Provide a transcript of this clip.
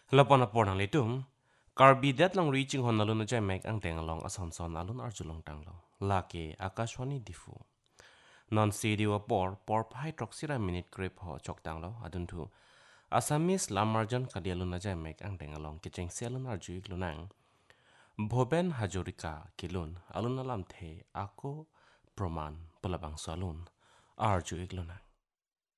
Lapon na pornang litum, karbi det lang reaching hon alun na jay mek ang teng along ason son alun arjulong tanglo. Laki akashwani difu. Non CD wa por pai trok sira minute grip ho chok tanglo adun tu. Asamis lamarjan kadialun na jay mek ang teng along kicheng selun arju iklunang. Bhoben hajorika kilun alun alam the ako proman pelabang salun arju iklunang.